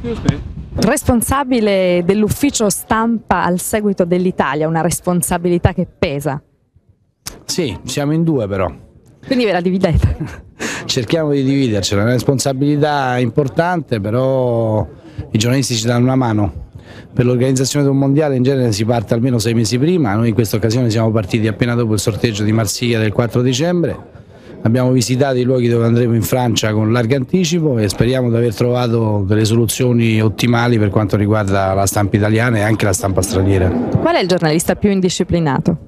Responsabile dell'ufficio stampa al seguito dell'Italia, una responsabilità che pesa. Sì, siamo in due però. Quindi ve la dividete? Cerchiamo di dividercela, è una responsabilità importante, però i giornalisti ci danno una mano. Per l'organizzazione di un mondiale in genere si parte almeno 6 mesi prima, noi in questa occasione siamo partiti appena dopo il sorteggio di Marsiglia del 4 dicembre. Abbiamo visitato i luoghi dove andremo in Francia con largo anticipo e speriamo di aver trovato delle soluzioni ottimali per quanto riguarda la stampa italiana e anche la stampa straniera. Qual è il giornalista più indisciplinato?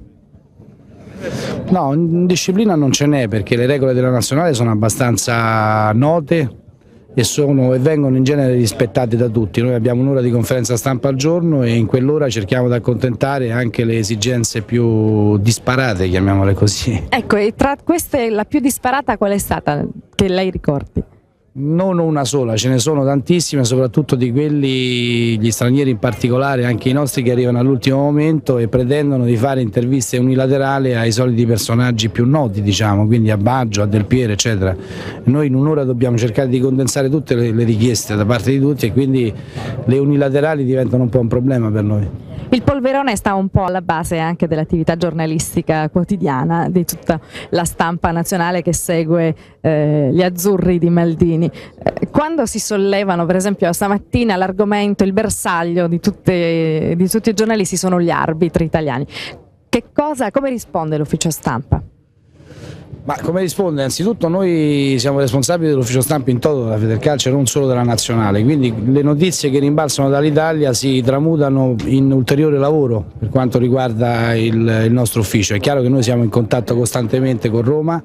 No, in disciplina non ce n'è perché le regole della nazionale sono abbastanza note e vengono in genere rispettate da tutti. Noi abbiamo un'ora di conferenza stampa al giorno e in quell'ora cerchiamo di accontentare anche le esigenze più disparate, chiamiamole così. Ecco, e tra queste la più disparata qual è stata che lei ricordi? Non una sola, ce ne sono tantissime, soprattutto di quelli, gli stranieri in particolare, anche i nostri che arrivano all'ultimo momento e pretendono di fare interviste unilaterali ai soliti personaggi più noti, diciamo, quindi a Baggio, a Del Piero, eccetera. Noi in un'ora dobbiamo cercare di condensare tutte le richieste da parte di tutti e quindi le unilaterali diventano un po' un problema per noi. Il polverone sta un po' alla base anche dell'attività giornalistica quotidiana di tutta la stampa nazionale che segue gli azzurri di Maldini. Quando si sollevano, per esempio stamattina, l'argomento, il bersaglio di tutti i giornalisti sono gli arbitri italiani, come risponde l'ufficio stampa? Ma come risponde? Anzitutto noi siamo responsabili dell'ufficio stampa in toto della Federcalcio e non solo della nazionale, quindi le notizie che rimbalzano dall'Italia si tramutano in ulteriore lavoro per quanto riguarda il nostro ufficio. È chiaro che noi siamo in contatto costantemente con Roma,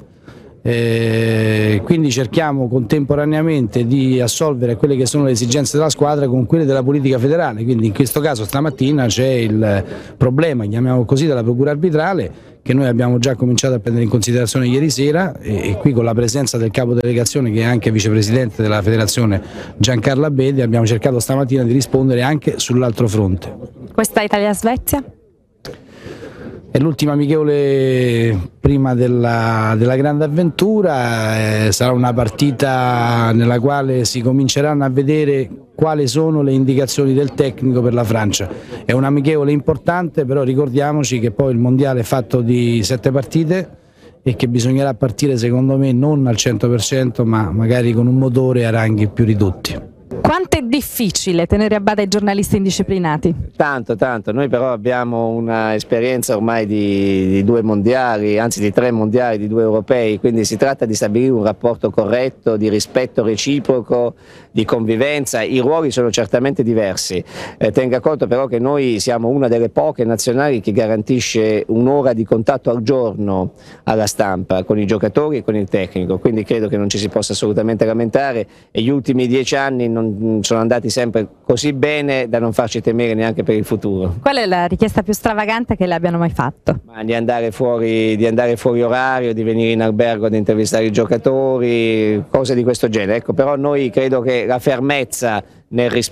quindi cerchiamo contemporaneamente di assolvere quelle che sono le esigenze della squadra con quelle della politica federale, quindi in questo caso stamattina c'è il problema, chiamiamolo così, della procura arbitrale che noi abbiamo già cominciato a prendere in considerazione ieri sera e qui con la presenza del capo delegazione che è anche vicepresidente della federazione Giancarlo Abedi abbiamo cercato stamattina di rispondere anche sull'altro fronte. Questa Italia-Svezia? È l'ultima amichevole prima della grande avventura, sarà una partita nella quale si cominceranno a vedere quali sono le indicazioni del tecnico per la Francia. È un amichevole importante, però ricordiamoci che poi il mondiale è fatto di 7 partite e che bisognerà partire secondo me non al 100% ma magari con un motore a ranghi più ridotti. Quanto è difficile tenere a bada i giornalisti indisciplinati? Tanto, noi però abbiamo una esperienza ormai di 2 mondiali, anzi di 3 mondiali, di 2 europei, quindi si tratta di stabilire un rapporto corretto, di rispetto reciproco, di convivenza. I ruoli sono certamente diversi, tenga conto però che noi siamo una delle poche nazionali che garantisce un'ora di contatto al giorno alla stampa, con i giocatori e con il tecnico, quindi credo che non ci si possa assolutamente lamentare e gli ultimi 10 anni non sono andati sempre così bene da non farci temere neanche per il futuro. Qual è la richiesta più stravagante che le abbiano mai fatto? Ma di andare fuori orario, di venire in albergo ad intervistare i giocatori, cose di questo genere. Ecco, però noi credo che la fermezza nel rispetto